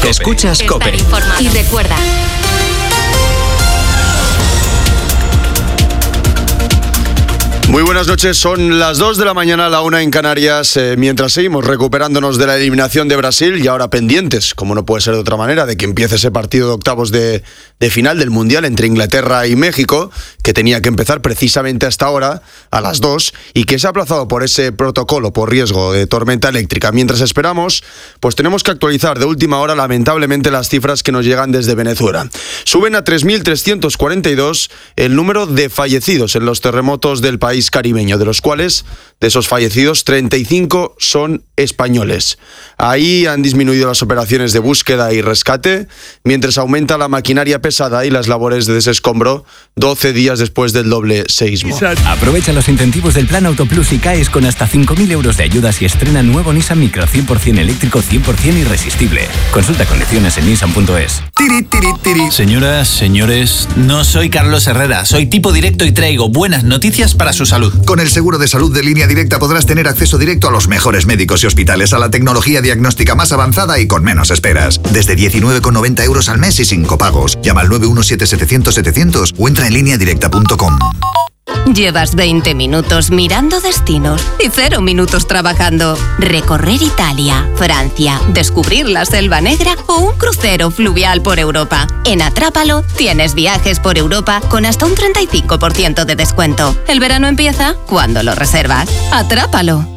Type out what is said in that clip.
Escuchas COPE. Y recuerda... Muy buenas noches, son las 2 de la mañana, la 1 en Canarias, mientras seguimos recuperándonos de la eliminación de Brasil y ahora pendientes, como no puede ser de otra manera, de que empiece ese partido de octavos de final del Mundial entre Inglaterra y México, que tenía que empezar precisamente hasta ahora, a las 2, y que se ha aplazado por ese protocolo, por riesgo de tormenta eléctrica. Mientras esperamos, pues tenemos que actualizar de última hora, lamentablemente, las cifras que nos llegan desde Venezuela. Suben a 3.342 el número de fallecidos en los terremotos del país caribeño, de los cuales, de esos fallecidos, 35 son españoles. Ahí han disminuido las operaciones de búsqueda y rescate, mientras aumenta la maquinaria pesada y las labores de desescombro 12 días después del doble seísmo. Aprovecha los incentivos del Plan Autoplus y caes con hasta 5.000 euros de ayudas y estrena nuevo Nissan Micra 100% eléctrico, 100% irresistible. Consulta condiciones en nissan.es. Señoras, señores, no soy Carlos Herrera, soy tipo directo y traigo buenas noticias para su salud. Con el seguro de salud de Línea Directa podrás tener acceso directo a los mejores médicos y hospitales, a la tecnología diagnóstica más avanzada y con menos esperas. Desde 19,90 euros al mes y sin copagos. Llama al 917-700-700 o entra en lineadirecta.com. Llevas 20 minutos mirando destinos y 0 minutos trabajando. Recorrer Italia, Francia, descubrir la Selva Negra o un crucero fluvial por Europa. En Atrápalo tienes viajes por Europa con hasta un 35% de descuento. El verano empieza cuando lo reservas. Atrápalo.